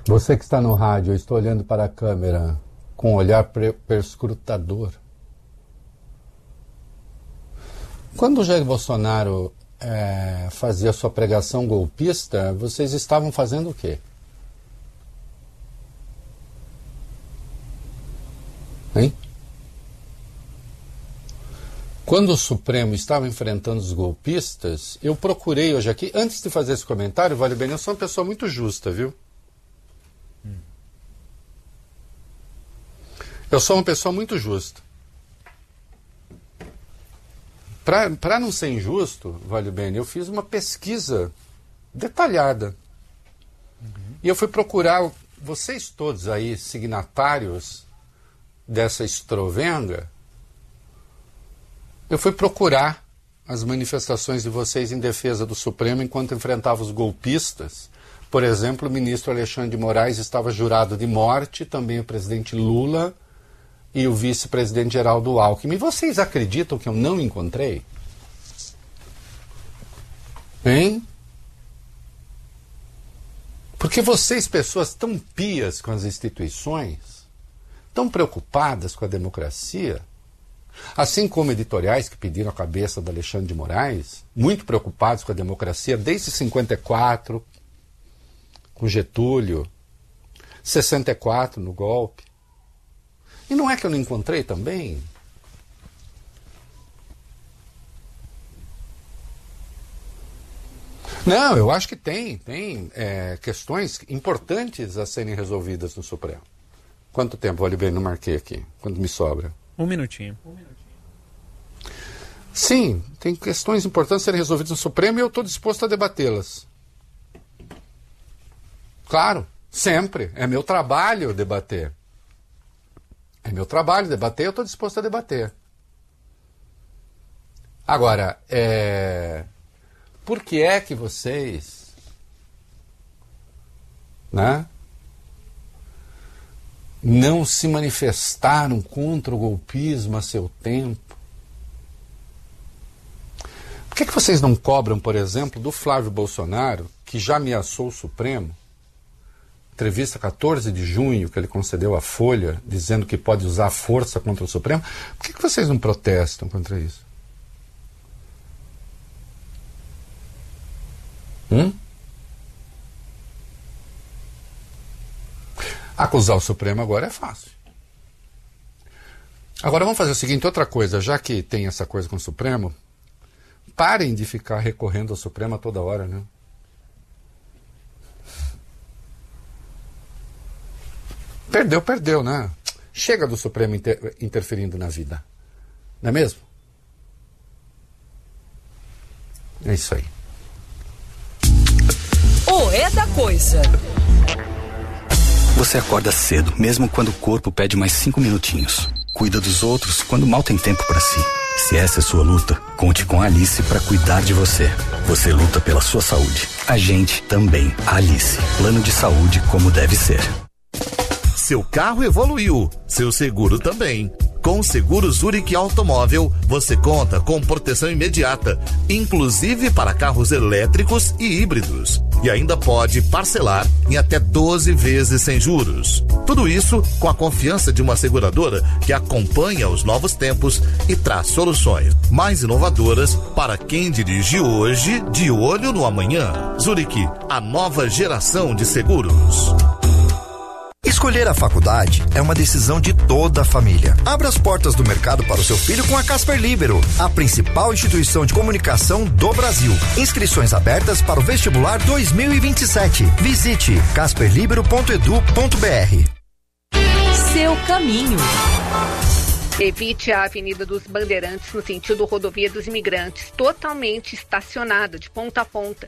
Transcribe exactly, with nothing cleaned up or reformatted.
Você que está no rádio, eu estou olhando para a câmera com um olhar perscrutador. Quando o Jair Bolsonaro é, fazia sua pregação golpista, vocês estavam fazendo o quê? Hein? Quando o Supremo estava enfrentando os golpistas, eu procurei hoje aqui, antes de fazer esse comentário, vale bem, eu sou uma pessoa muito justa, viu? Hum. Eu sou uma pessoa muito justa. Para não ser injusto, vale bem, eu fiz uma pesquisa detalhada. Uhum. E eu fui procurar, vocês todos aí, signatários dessa estrovenga, eu fui procurar as manifestações de vocês em defesa do Supremo enquanto enfrentava os golpistas. Por exemplo, o ministro Alexandre de Moraes estava jurado de morte, também o presidente Lula e o vice-presidente Geraldo Alckmin. E vocês acreditam que eu não encontrei? Hein? Porque vocês, pessoas tão pias com as instituições, tão preocupadas com a democracia, assim como editoriais que pediram a cabeça do Alexandre de Moraes, muito preocupados com a democracia desde cinquenta e quatro, com Getúlio, sessenta e quatro no golpe. E não é que eu não encontrei também? Não, eu acho que tem, tem é, questões importantes a serem resolvidas no Supremo. Quanto tempo, olha bem, não marquei aqui, quanto me sobra? Um minutinho. Sim, tem questões importantes a serem resolvidas no Supremo e eu estou disposto a debatê-las. Claro, sempre. É meu trabalho debater. É meu trabalho debater, eu estou disposto a debater. Agora, é... por que é que vocês, né, não se manifestaram contra o golpismo a seu tempo? Por que é que vocês não cobram, por exemplo, do Flávio Bolsonaro, que já ameaçou o Supremo? Entrevista quatorze de junho, que ele concedeu à Folha, dizendo que pode usar força contra o Supremo. Por que que vocês não protestam contra isso? Hum? Acusar o Supremo agora é fácil. Agora vamos fazer o seguinte, outra coisa, já que tem essa coisa com o Supremo, parem de ficar recorrendo ao Supremo a toda hora, né? Perdeu, perdeu, né? Chega do Supremo inter- interferindo na vida. Não é mesmo? É isso aí. O é da coisa. Você acorda cedo, mesmo quando o corpo pede mais cinco minutinhos. Cuida dos outros quando mal tem tempo pra si. Se essa é sua luta, conte com a Alice pra cuidar de você. Você luta pela sua saúde. A gente também. A Alice. Plano de saúde como deve ser. Seu carro evoluiu, seu seguro também. Com o seguro Zurich Automóvel, você conta com proteção imediata, inclusive para carros elétricos e híbridos. E ainda pode parcelar em até doze vezes sem juros. Tudo isso com a confiança de uma seguradora que acompanha os novos tempos e traz soluções mais inovadoras para quem dirige hoje, de olho no amanhã. Zurich, a nova geração de seguros. Escolher a faculdade é uma decisão de toda a família. Abra as portas do mercado para o seu filho com a Casper Libero, a principal instituição de comunicação do Brasil. Inscrições abertas para o vestibular dois mil e vinte e sete. Visite casper libero ponto edu ponto br. Seu caminho. Evite a Avenida dos Bandeirantes no sentido rodovia dos Imigrantes, totalmente estacionada de ponta a ponta.